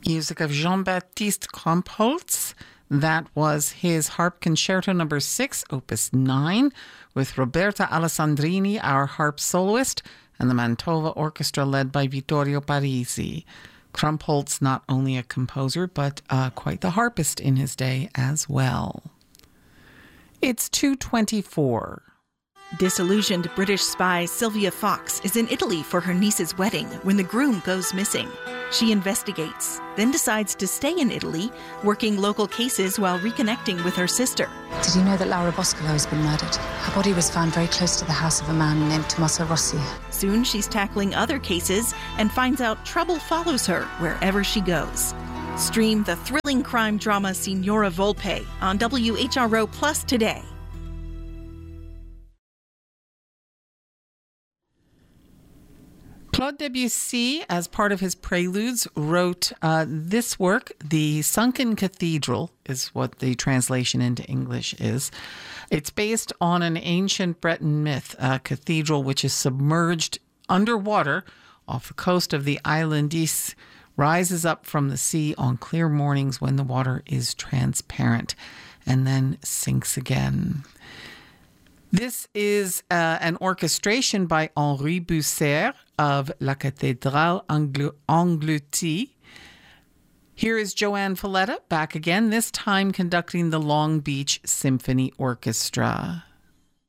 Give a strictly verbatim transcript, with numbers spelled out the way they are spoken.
Music of Jean-Baptiste Krumpholz. That was his Harp Concerto number six, opus nine, with Roberta Alessandrini, our harp soloist, and the Mantova Orchestra led by Vittorio Parisi. Krumpholz, not only a composer, but uh, quite the harpist in his day as well. It's two twenty-four. Disillusioned British spy Sylvia Fox is in Italy for her niece's wedding when the groom goes missing. She investigates, then decides to stay in Italy, working local cases while reconnecting with her sister. Did you know that Laura Boscolo has been murdered? Her body was found very close to the house of a man named Tommaso Rossi. Soon she's tackling other cases and finds out trouble follows her wherever she goes. Stream the thrilling crime drama Signora Volpe on W H R O Plus today. Claude Debussy, as part of his preludes, wrote uh, this work, The Sunken Cathedral, is what the translation into English is. It's based on an ancient Breton myth, a cathedral which is submerged underwater off the coast of the island Is, rises up from the sea on clear mornings when the water is transparent, and then sinks again. This is uh, an orchestration by Henri Busser of La Cathédrale Engloutie. Here is Joanne Falletta back again, this time conducting the Long Beach Symphony Orchestra.